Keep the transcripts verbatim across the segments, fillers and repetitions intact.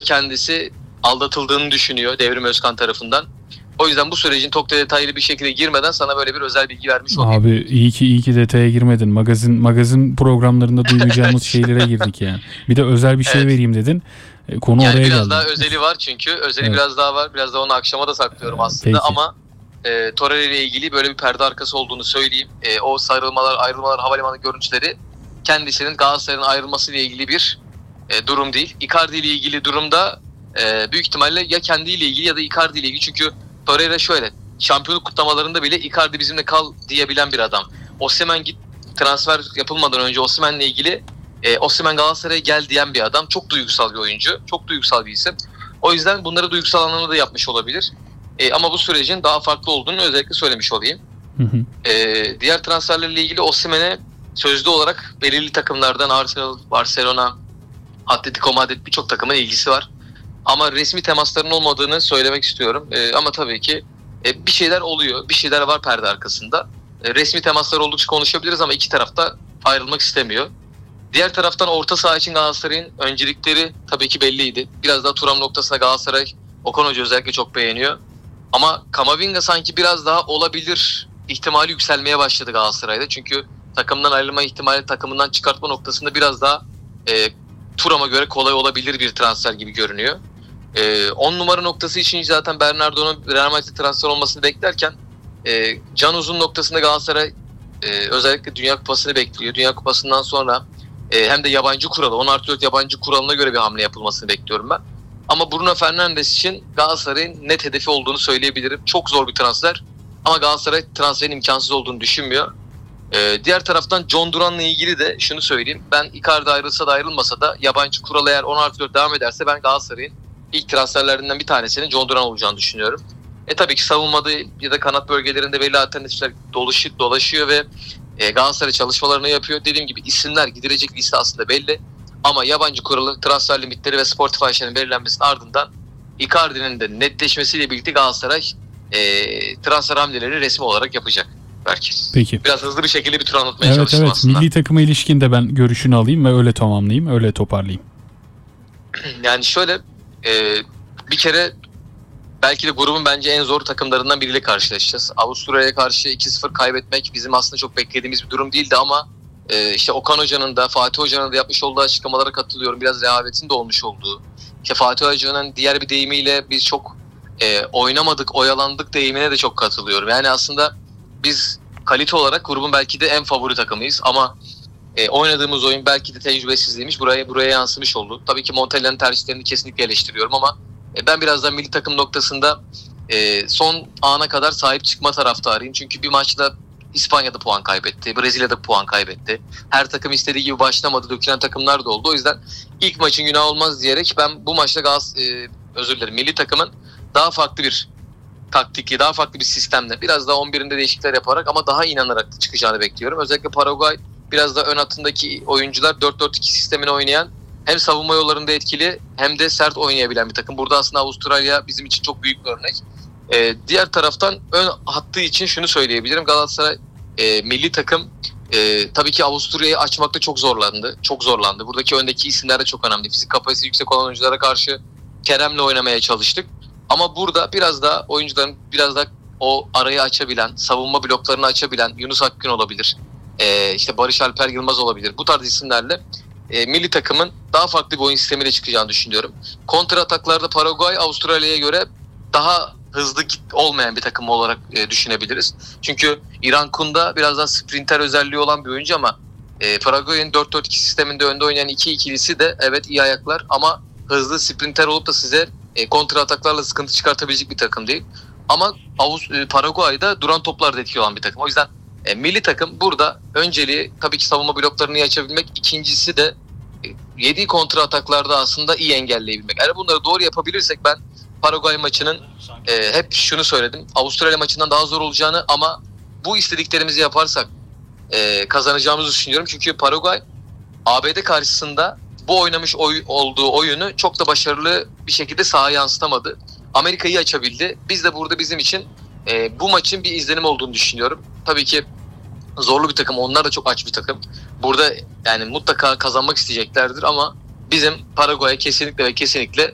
kendisi aldatıldığını düşünüyor Devrim Özkan tarafından. O yüzden bu sürecin çok da detaylı bir şekilde girmeden sana böyle bir özel bilgi vermiş olayım. Abi iyi ki iyi ki detaya girmedin. Magazin magazin programlarında duymayacağımız şeylere girdik yani. Bir de özel bir şey Evet. vereyim dedin. E, Konu Yani oraya biraz geldi. daha özeli var çünkü. Özeli Evet. biraz daha var. Biraz da onu akşama da saklıyorum aslında. Peki. Ama e, Torreira ile ilgili böyle bir perde arkası olduğunu söyleyeyim. E, o sarılmalar, ayrılmalar, havalimanı görüntüleri kendisinin Galatasaray'ın ayrılması ile ilgili bir e, durum değil. Icardi ile ilgili durumda e, büyük ihtimalle ya kendiyle ilgili ya da Icardi ile ilgili. Çünkü Torreira şöyle, şampiyonluk kutlamalarında bile Icardi bizimle kal diyebilen bir adam. Osimhen git transfer yapılmadan önce Osimhen'le ilgili e, Osimhen Galatasaray'a gel diyen bir adam. Çok duygusal bir oyuncu. Çok duygusal bir isim. O yüzden bunları duygusal anlamda da yapmış olabilir. E, ama bu sürecin daha farklı olduğunu özellikle söylemiş olayım. Hı hı. E, diğer transferlerle ilgili Osimhen'e sözlü olarak belirli takımlardan Arsenal, Barcelona, Atletico Madrid birçok takımın ilgisi var. Ama resmi temasların olmadığını söylemek istiyorum. E, ama tabii ki e, bir şeyler oluyor. Bir şeyler var perde arkasında. E, resmi temaslar oldukça konuşabiliriz ama iki taraf da ayrılmak istemiyor. Diğer taraftan orta saha için Galatasaray'ın öncelikleri tabii ki belliydi. Biraz daha Thuram noktasında Galatasaray Okan Hoca özellikle çok beğeniyor. Ama Camavinga sanki biraz daha olabilir ihtimali yükselmeye başladı Galatasaray'da. Çünkü takımdan ayrılma ihtimali, takımından çıkartma noktasında biraz daha e, Thuram'a göre kolay olabilir bir transfer gibi görünüyor. on e, numara noktası için zaten Bernardo'nun Real Madrid'e transfer olmasını beklerken e, Can Uzun noktasında Galatasaray e, özellikle Dünya Kupası'nı bekliyor. Dünya Kupası'ndan sonra e, hem de yabancı kuralı, on artı dört yabancı kuralına göre bir hamle yapılmasını bekliyorum ben. Ama Bruno Fernandes için Galatasaray'ın net hedefi olduğunu söyleyebilirim. Çok zor bir transfer ama Galatasaray transferin imkansız olduğunu düşünmüyor. Ee, diğer taraftan John Duran'la ilgili de şunu söyleyeyim. Ben Icardi ayrılsa da ayrılmasa da yabancı kural eğer on artı dört devam ederse ben Galatasaray'ın ilk transferlerinden bir tanesinin John Duran olacağını düşünüyorum. E tabii ki savunmada ya da kanat bölgelerinde belli alternatifler dolaşıyor, dolaşıyor ve e, Galatasaray çalışmalarını yapıyor. Dediğim gibi isimler, gidilecek liste aslında belli. Ama yabancı kuralı, transfer limitleri ve Spotify şeyinin belirlenmesinin ardından Icardi'nin de netleşmesiyle birlikte Galatasaray e, transfer hamleleri resmi olarak yapacak belki. Peki. Biraz hızlı bir şekilde bir tur anlatmaya Evet çalıştım evet. aslında. Milli takıma ilişkin de ben görüşünü alayım ve öyle tamamlayayım, öyle toparlayayım. Yani şöyle e, bir kere belki de grubun bence en zor takımlarından biriyle karşılaşacağız. Avusturya'ya karşı iki sıfır kaybetmek bizim aslında çok beklediğimiz bir durum değildi ama e, işte Okan Hoca'nın da Fatih Hoca'nın da yapmış olduğu açıklamalara katılıyorum. Biraz rehavetin de olmuş olduğu. İşte Fatih Hoca'nın diğer bir deyimiyle biz çok e, oynamadık, oyalandık deyimine de çok katılıyorum. Yani aslında biz kalite olarak grubun belki de en favori takımıyız ama e, oynadığımız oyun belki de tecrübesizliğimiz buraya buraya yansımış oldu. Tabii ki Montella'nın tercihlerini kesinlikle eleştiriyorum ama e, ben biraz da milli takım noktasında e, son ana kadar sahip çıkma taraftarıyım. Çünkü bir maçta İspanya'da puan kaybetti, Brezilya'da puan kaybetti. Her takım istediği gibi başlamadı, dökülen takımlar da oldu. O yüzden ilk maçın günah olmaz diyerek ben bu maçta Gaz, e, özür dilerim milli takımın daha farklı bir taktikli, daha farklı bir sistemle biraz daha on birinde değişiklikler yaparak ama daha inanarak çıkacağını bekliyorum. Özellikle Paraguay biraz da ön hattındaki oyuncular dört dört iki sistemini oynayan hem savunma yollarında etkili hem de sert oynayabilen bir takım. Burada aslında Avustralya bizim için çok büyük bir örnek. Ee, diğer taraftan ön hattı için şunu söyleyebilirim. Galatasaray e, milli takım e, tabii ki Avusturya'yı açmakta çok zorlandı. Çok zorlandı. Buradaki öndeki isimler de çok önemli. Fizik kapasitesi yüksek olan oyunculara karşı Kerem'le oynamaya çalıştık. Ama burada biraz da oyuncuların biraz da o arayı açabilen, savunma bloklarını açabilen Yunus Akgün olabilir. Ee, işte Barış Alper Yılmaz olabilir. Bu tarz isimlerle e, milli takımın daha farklı bir oyun sistemiyle çıkacağını düşünüyorum. Kontra ataklarda Paraguay Avustralya'ya göre daha hızlı olmayan bir takım olarak e, düşünebiliriz. Çünkü İran Kunda biraz daha sprinter özelliği olan bir oyuncu ama e, Paraguay'ın dört dört iki sisteminde önde oynayan iki ikilisi de evet iyi ayaklar ama hızlı sprinter olup da size e, kontra ataklarla sıkıntı çıkartabilecek bir takım değil. Ama Avuz, e, Paraguay'da duran toplarda etkili olan bir takım. O yüzden e, milli takım burada önceliği tabii ki savunma bloklarını iyi açabilmek. İkincisi de e, yediği kontra ataklarda aslında iyi engelleyebilmek. Eğer bunları doğru yapabilirsek ben Paraguay maçının e, hep şunu söyledim. Avustralya maçından daha zor olacağını ama bu istediklerimizi yaparsak e, kazanacağımızı düşünüyorum. Çünkü Paraguay A B D karşısında bu oynamış oy, olduğu oyunu çok da başarılı bir şekilde sahaya yansıtamadı. Amerika'yı açabildi. Biz de burada bizim için e, bu maçın bir izlenim olduğunu düşünüyorum. Tabii ki zorlu bir takım. Onlar da çok aç bir takım. Burada yani mutlaka kazanmak isteyeceklerdir ama bizim Paraguay'a kesinlikle ve kesinlikle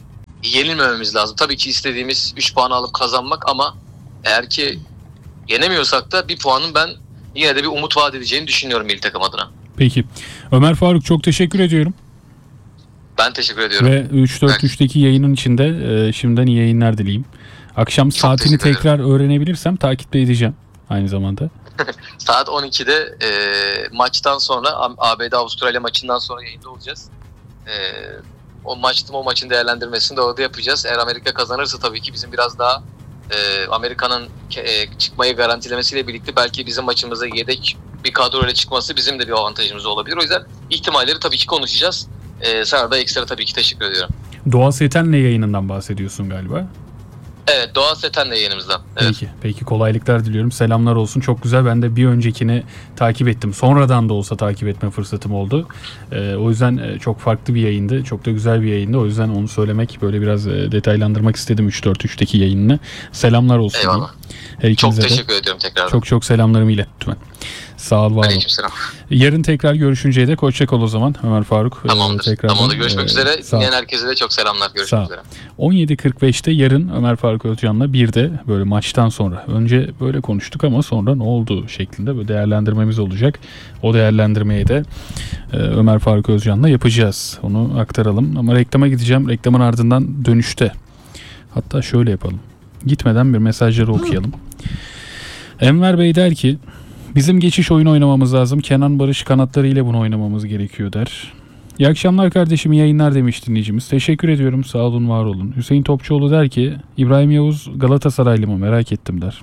yenilmememiz lazım. Tabii ki istediğimiz üç puan alıp kazanmak ama eğer ki yenemiyorsak da bir puanın ben yine de bir umut vaat edeceğini düşünüyorum milli takım adına. Peki. Ömer Faruk, çok teşekkür ediyorum. Ben teşekkür ediyorum. Ve üç dört üçteki yayının içinde e, şimdiden iyi yayınlar dileyim. Akşam Çok saatini teşekkür tekrar öğrenebilirsem takip de edeceğim aynı zamanda. Saat on ikide e, maçtan sonra A B D Avustralya maçından sonra yayında olacağız. E, o maçın o maçın değerlendirmesini de orada yapacağız. Eğer Amerika kazanırsa tabii ki bizim biraz daha e, Amerika'nın e, çıkmayı garantilemesiyle birlikte belki bizim maçımıza yedek bir kadroyla çıkması bizim de bir avantajımız olabilir. O yüzden ihtimalleri tabii ki konuşacağız. E, sana da ekstra tabii ki teşekkür ediyorum. Doğa Seten'le yayınından bahsediyorsun galiba. Evet, Doğa Seten de yayınımızdan. Evet. Peki, peki kolaylıklar diliyorum. Selamlar olsun. Çok güzel. Ben de bir öncekini takip ettim. Sonradan da olsa takip etme fırsatım oldu. Ee, o yüzden e, çok farklı bir yayındı. Çok da güzel bir yayındı. O yüzden onu söylemek, böyle biraz e, detaylandırmak istedim üç dört üçteki yayınını. Selamlar olsun. Eyvallah. Her Çok ikinize de teşekkür ediyorum tekrardan. Çok çok selamlarımı ilet lütfen. Sağ ol, var ol. Aleykümselam. Yarın tekrar görüşünceye dek hoşça kal o zaman Ömer Faruk. Tamamdır. Ee, tekrardan, Tamamdır. Görüşmek e, üzere. sağ ol. Dinleyen herkese de çok selamlar. Görüşmek Sağ ol. üzere. on yedi kırk beşte yarın Ömer Faruk Özcan'la bir de böyle maçtan sonra, önce böyle konuştuk ama sonra ne oldu şeklinde böyle değerlendirmemiz olacak. O değerlendirmeyi de e, Ömer Faruk Özcan'la yapacağız. Onu aktaralım ama reklama gideceğim. Reklamın ardından dönüşte, hatta şöyle yapalım. Gitmeden bir mesajları okuyalım. Enver Bey der ki, bizim geçiş oyunu oynamamız lazım. Kenan Barış kanatları ile bunu oynamamız gerekiyor der. İyi akşamlar kardeşim, iyi yayınlar demiş dinleyicimiz. Teşekkür ediyorum, sağ olun, var olun. Hüseyin Topçuoğlu der ki, İbrahim Yavuz Galatasaraylı mı, merak ettim der.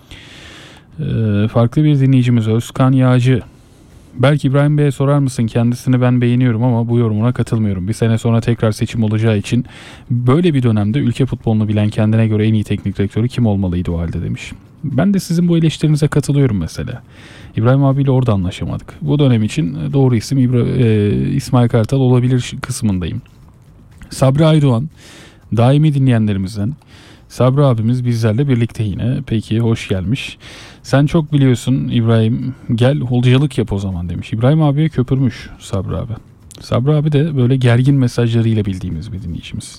Ee, farklı bir dinleyicimiz Özkan Yağcı. Belki İbrahim Bey'e sorar mısın, kendisini ben beğeniyorum ama bu yorumuna katılmıyorum. Bir sene sonra tekrar seçim olacağı için böyle bir dönemde ülke futbolunu bilen, kendine göre en iyi teknik direktörü kim olmalıydı o halde demiş. Ben de sizin bu eleştirinize katılıyorum mesela. İbrahim abiyle orada anlaşamadık. Bu dönem için doğru isim İbra- e, İsmail Kartal olabilir kısmındayım. Sabri Aydoğan, daimi dinleyenlerimizden. Sabri abimiz bizlerle birlikte yine. Peki, hoş gelmiş. Sen çok biliyorsun İbrahim, gel hocalık yap o zaman demiş. İbrahim abiye köpürmüş Sabri abi. Sabri abi de böyle gergin mesajlarıyla bildiğimiz bir dinleyicimiz.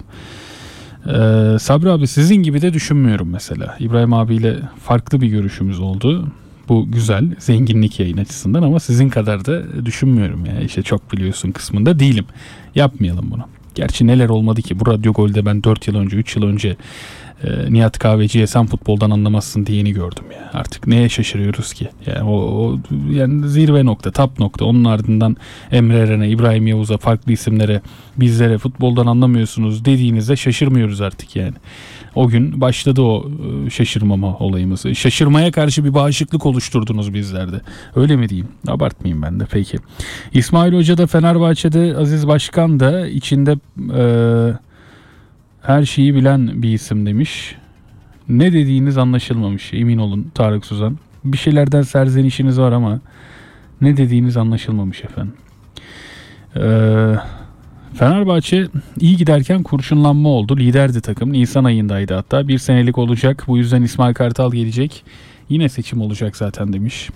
Ee, Sabri abi, sizin gibi de düşünmüyorum mesela. İbrahim abiyle farklı bir görüşümüz oldu. Bu güzel, zenginlik yayın açısından, ama sizin kadar da düşünmüyorum ya. İşte çok biliyorsun kısmında değilim. Yapmayalım bunu. Gerçi neler olmadı ki, bu Radyo Gol'de ben dört yıl önce, üç yıl önce e, Nihat Kahveci'ye sen futboldan anlamazsın diyeni gördüm ya. Artık neye şaşırıyoruz ki? Yani o, o yani zirve nokta, tap nokta. Onun ardından Emre Eren'e, İbrahim Yavuz'a, farklı isimlere, bizlere futboldan anlamıyorsunuz dediğinizde şaşırmıyoruz artık yani. O gün başladı o şaşırmama olayımız. Şaşırmaya karşı bir bağışıklık oluşturdunuz bizlerde. Öyle mi diyeyim? Abartmayayım ben de. Peki. İsmail Hoca da Fenerbahçe'de, Aziz Başkan da içinde e, her şeyi bilen bir isim demiş. Ne dediğiniz anlaşılmamış. Emin olun Tarık Suzan. Bir şeylerden serzenişiniz var ama ne dediğiniz anlaşılmamış efendim. Eee... Fenerbahçe iyi giderken kurşunlanma oldu. Liderdi takım. Nisan ayındaydı hatta. Bir senelik olacak. Bu yüzden İsmail Kartal gelecek. Yine seçim olacak zaten demiş.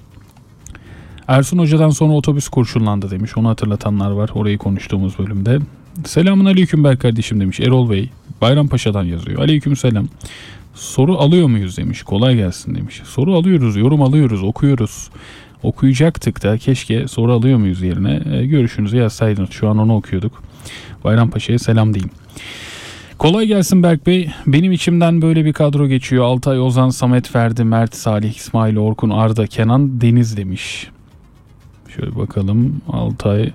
Ersun Hoca'dan sonra otobüs kurşunlandı demiş. Onu hatırlatanlar var. Orayı konuştuğumuz bölümde. Selamun aleyküm Berk kardeşim demiş. Erol Bey. Bayrampaşa'dan yazıyor. Aleyküm selam. Soru alıyor muyuz demiş. Kolay gelsin demiş. Soru alıyoruz, yorum alıyoruz, okuyoruz. Okuyacaktık da, keşke soru alıyor muyuz yerine e, görüşünüzü yazsaydınız. Şu an onu okuyorduk. Bayrampaşa'ya selam diyeyim. Kolay gelsin Berk Bey. Benim içimden böyle bir kadro geçiyor. Altay, Ozan, Samet, Ferdi, Mert, Salih, İsmail, Orkun, Arda, Kenan, Deniz demiş. Şöyle bakalım. Altay.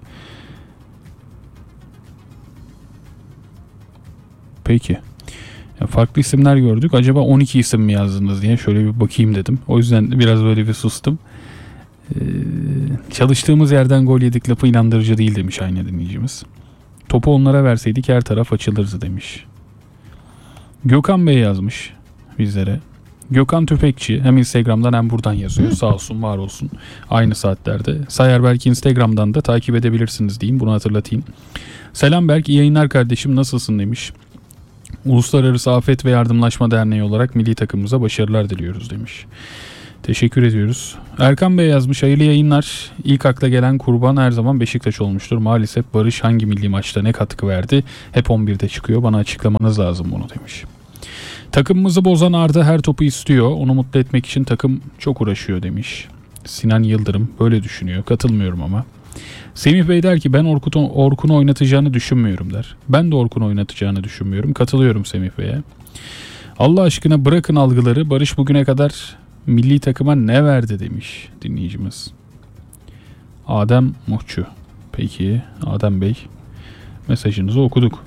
Peki. Ya farklı isimler gördük. Acaba on iki isim mi yazdınız diye şöyle bir bakayım dedim. O yüzden biraz böyle bir sustum. Ee, çalıştığımız yerden gol yedik lafı inandırıcı değil demiş aynı dinleyicimiz. Topu onlara verseydik her taraf açılırdı demiş. Gökhan Bey yazmış bizlere. Gökhan Tüfekçi hem Instagram'dan hem buradan yazıyor. Sağ olsun, var olsun. Aynı saatlerde. Sayar belki Instagram'dan da takip edebilirsiniz diyeyim. Bunu hatırlatayım. Selam Berk, iyi yayınlar kardeşim, nasılsın demiş. Uluslararası Afet ve Yardımlaşma Derneği olarak milli takımımıza başarılar diliyoruz demiş. Teşekkür ediyoruz. Erkan Bey yazmış, hayırlı yayınlar. İlk akla gelen kurban her zaman Beşiktaş olmuştur. Maalesef Barış hangi milli maçta ne katkı verdi? Hep on birde çıkıyor. Bana açıklamanız lazım bunu demiş. Takımımızı bozan Arda her topu istiyor. Onu mutlu etmek için takım çok uğraşıyor demiş. Sinan Yıldırım böyle düşünüyor. Katılmıyorum ama. Semih Bey der ki ben Orkun, Orkun'u oynatacağını düşünmüyorum der. Ben de Orkun'u oynatacağını düşünmüyorum. Katılıyorum Semih Bey'e. Allah aşkına bırakın algıları. Barış bugüne kadar milli takıma ne verdi demiş dinleyicimiz. Adem Muhçu. Peki Adem Bey, mesajınızı okuduk.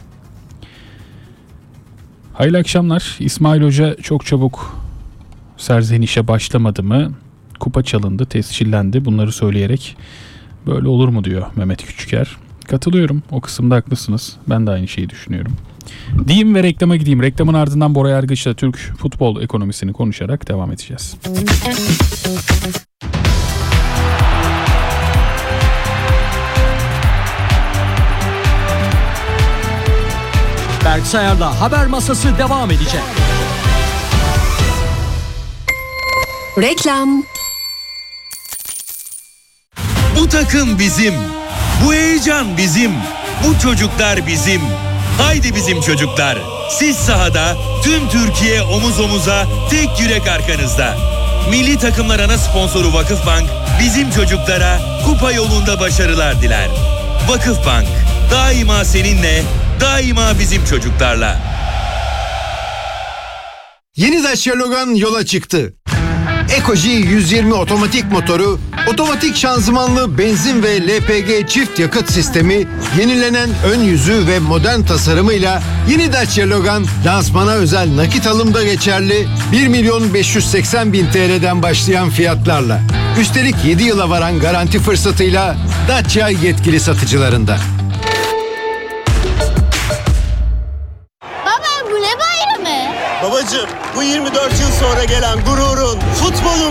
Hayırlı akşamlar. İsmail Hoca çok çabuk serzenişe başlamadı mı? Kupa çalındı, tescillendi. Bunları söyleyerek böyle olur mu diyor Mehmet Küçüker. Katılıyorum. O kısımda haklısınız. Ben de aynı şeyi düşünüyorum. Diyeyim ve reklama gideyim. Reklamın ardından Bora Yargıç'la Türk futbol ekonomisini konuşarak devam edeceğiz. Berk Sayar'la Haber Masası devam edecek. Reklam. Bu takım bizim. Bu heyecan bizim. Bu çocuklar bizim. Haydi bizim çocuklar. Siz sahada, tüm Türkiye omuz omuza, tek yürek arkanızda. Milli takımlar ana sponsoru Vakıfbank, bizim çocuklara kupa yolunda başarılar diler. Vakıfbank, daima seninle, daima bizim çocuklarla. Yeni Dacia Logan yola çıktı. Ecoji yüz yirmi otomatik motoru, otomatik şanzımanlı benzin ve L P G çift yakıt sistemi, yenilenen ön yüzü ve modern tasarımıyla yeni Dacia Logan lansmana özel nakit alımda geçerli bir milyon beş yüz seksen bin T L'den başlayan fiyatlarla. Üstelik yedi yıla varan garanti fırsatıyla Dacia yetkili satıcılarında. Baba bu ne bayramı? Babacım, bu yirmi dört yıl sonra gelen gururun, futbolun